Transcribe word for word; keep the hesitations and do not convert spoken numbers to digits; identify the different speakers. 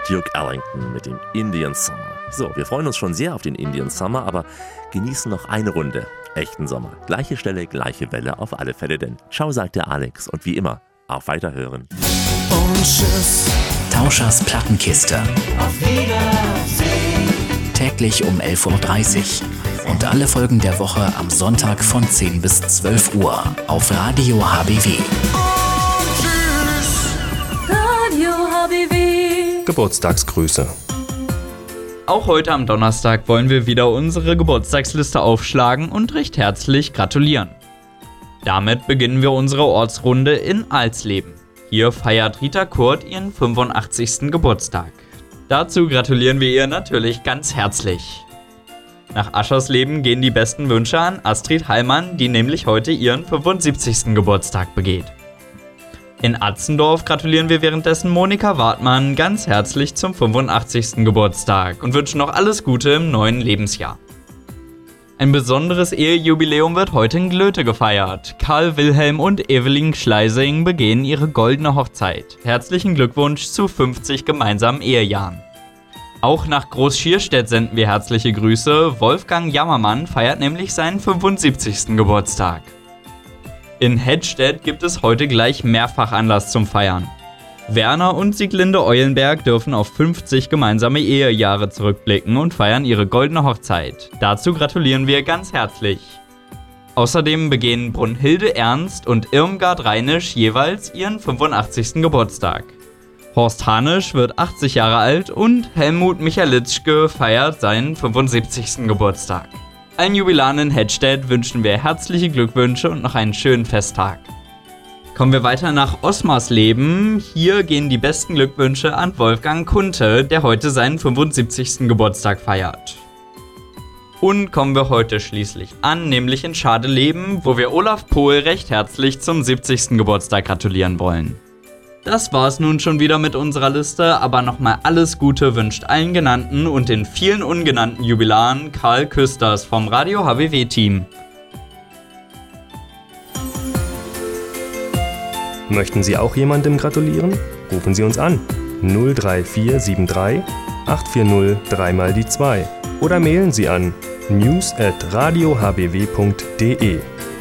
Speaker 1: Duke Ellington mit dem Indian Summer. So, wir freuen uns schon sehr auf den Indian Summer, aber genießen noch eine Runde echten Sommer. Gleiche Stelle, gleiche Welle auf alle Fälle, denn ciao, sagt der Alex und wie immer, auf Weiterhören.
Speaker 2: Und tschüss.
Speaker 3: Tauschers Plattenkiste.
Speaker 2: Auf Wiedersehen.
Speaker 3: Täglich um elf Uhr dreißig. Und alle Folgen der Woche am Sonntag von zehn bis zwölf Uhr auf Radio H B W.
Speaker 2: Und tschüss.
Speaker 4: Radio H B W.
Speaker 5: Geburtstagsgrüße.
Speaker 6: Auch heute am Donnerstag wollen wir wieder unsere Geburtstagsliste aufschlagen und recht herzlich gratulieren. Damit beginnen wir unsere Ortsrunde in Alsleben. Hier feiert Rita Kurt ihren fünfundachtzigsten Geburtstag. Dazu gratulieren wir ihr natürlich ganz herzlich. Nach Aschersleben gehen die besten Wünsche an Astrid Heilmann, die nämlich heute ihren fünfundsiebzigsten Geburtstag begeht. In Atzendorf gratulieren wir währenddessen Monika Wartmann ganz herzlich zum fünfundachtzigsten Geburtstag und wünschen noch alles Gute im neuen Lebensjahr. Ein besonderes Ehejubiläum wird heute in Glöte gefeiert. Karl Wilhelm und Evelyn Schleising begehen ihre goldene Hochzeit. Herzlichen Glückwunsch zu fünfzig gemeinsamen Ehejahren. Auch nach Groß-Schierstedt senden wir herzliche Grüße. Wolfgang Jammermann feiert nämlich seinen fünfundsiebzigsten Geburtstag. In Hedstedt gibt es heute gleich mehrfach Anlass zum Feiern. Werner und Sieglinde Eulenberg dürfen auf fünfzig gemeinsame Ehejahre zurückblicken und feiern ihre goldene Hochzeit. Dazu gratulieren wir ganz herzlich. Außerdem begehen Brunhilde Ernst und Irmgard Reinisch jeweils ihren fünfundachtzigsten Geburtstag. Horst Hanisch wird achtzig Jahre alt und Helmut Michalitzschke feiert seinen fünfundsiebzigsten Geburtstag. Allen Jubilaren in Hedstedt wünschen wir herzliche Glückwünsche und noch einen schönen Festtag. Kommen wir weiter nach Osmarsleben. Hier gehen die besten Glückwünsche an Wolfgang Kunte, der heute seinen fünfundsiebzigsten Geburtstag feiert. Und kommen wir heute schließlich an, nämlich in Schadeleben, wo wir Olaf Pohl recht herzlich zum siebzigsten Geburtstag gratulieren wollen. Das war's nun schon wieder mit unserer Liste, aber nochmal alles Gute wünscht allen genannten und den vielen ungenannten Jubilaren Karl Küsters vom Radio H B W-Team.
Speaker 5: Möchten Sie auch jemandem gratulieren? Rufen Sie uns an null drei vier sieben drei acht vier null drei mal die zwei oder mailen Sie an news at radio h b w punkt d e.